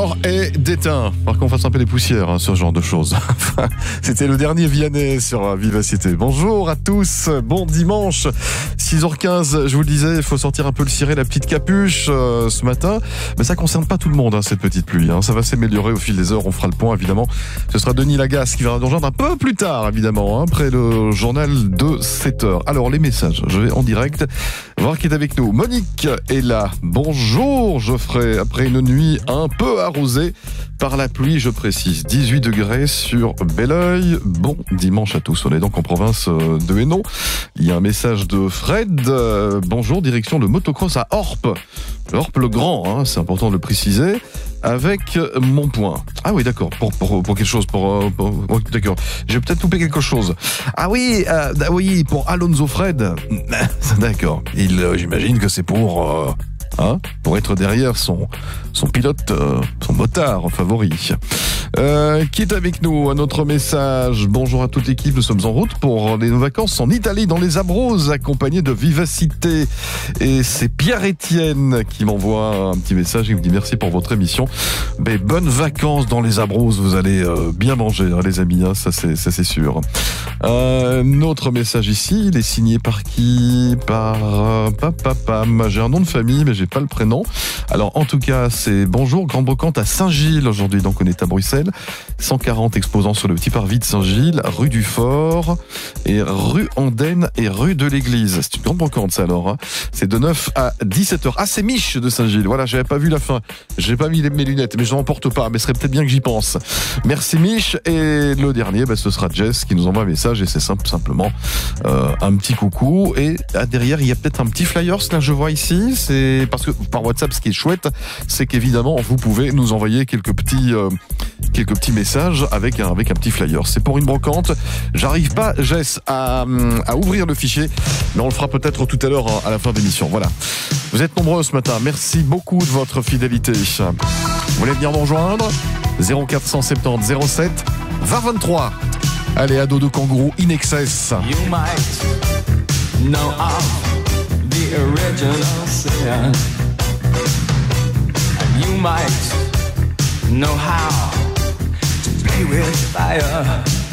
l'heure est d'éteint. Par qu'on fasse un peu les poussières, ce genre de choses. C'était le dernier Vianney sur Vivacité. Bonjour à tous, bon dimanche. 6h15, je vous le disais, il faut sortir un peu le ciré, la petite capuche ce matin. Mais ça concerne pas tout le monde, cette petite pluie. Ça va s'améliorer au fil des heures, on fera le point évidemment. Ce sera Denis Lagasse qui va nous rejoindre un peu plus tard évidemment, après le journal de 7h. Alors les messages, je vais en direct voir qui est avec nous. Monique est là. Bonjour Geoffrey, après une nuit un peu arrosée par la pluie, je précise. 18 degrés sur Belleuil. Bon dimanche à tous. On est donc en province de Hainaut. Il y a un message de Fred. Bonjour, direction de motocross à Orpe. Orpe le Grand, c'est important de le préciser. Avec mon point. Ah oui, d'accord. Pour quelque chose. D'accord. J'ai peut-être loupé quelque chose. Ah oui, pour Alonso Fred. D'accord. J'imagine que c'est pour être derrière son pilote, son motard favori. Qui est avec nous? Un autre message. Bonjour à toute l'équipe, nous sommes en route pour nos vacances en Italie, dans les Abruzes, accompagnés de Vivacité. Et c'est Pierre-Étienne qui m'envoie un petit message. Il me dit merci pour votre émission. Mais bonnes vacances dans les Abruzes, vous allez bien manger, les amis, ça c'est sûr. Un autre message ici, il est signé par qui? Par Papapam. J'ai un nom de famille, mais j'ai pas le prénom. Alors en tout cas, c'est bonjour, Grande Brocante à Saint-Gilles aujourd'hui, donc on est à Bruxelles. 140 exposants sur le petit parvis de Saint-Gilles, rue du Fort, et rue Andenne et rue de l'Église. C'est une grande brocante ça alors. C'est de 9 à 17h. Ah, c'est Mich de Saint-Gilles. Voilà, j'avais pas vu la fin. J'ai pas mis mes lunettes, mais je n'en porte pas. Mais ce serait peut-être bien que j'y pense. Merci Mich. Et le dernier, ce sera Jess qui nous envoie un message et c'est simplement un petit coucou. Et derrière, il y a peut-être un petit flyer, là je vois ici. C'est parce que par WhatsApp, ce qui est chouette, c'est qu'évidemment, vous pouvez nous envoyer quelques petits messages avec un petit flyer. C'est pour une brocante. J'arrive pas, Jess, à ouvrir le fichier, mais on le fera peut-être tout à l'heure à la fin de l'émission. Voilà. Vous êtes nombreux ce matin. Merci beaucoup de votre fidélité. Vous voulez venir nous rejoindre? 0470 07 20 23. Allez, ado de kangourou in excess. You might know of the original sin. And you might know how to play with fire.